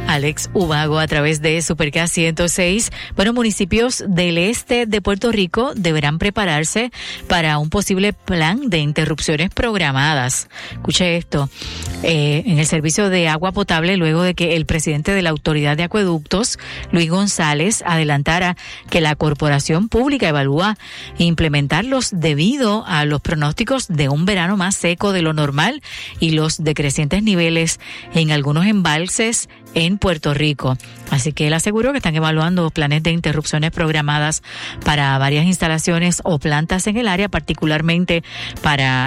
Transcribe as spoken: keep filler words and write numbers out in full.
Alex Ubago a través de Supercast ciento seis. Bueno, municipios del este de Puerto Rico deberán prepararse para un posible plan de interrupciones programadas. Escuche esto. Eh, en el servicio de agua potable, luego de que el presidente de la Autoridad de Acueductos, Luis González, adelantara que la corporación pública evalúa implementarlos debido a los pronósticos de un verano más seco de lo normal y los decrecientes niveles en algunos embalses en Puerto Rico. Así que él aseguró que están evaluando planes de interrupciones programadas para varias instalaciones o plantas en el área, particularmente para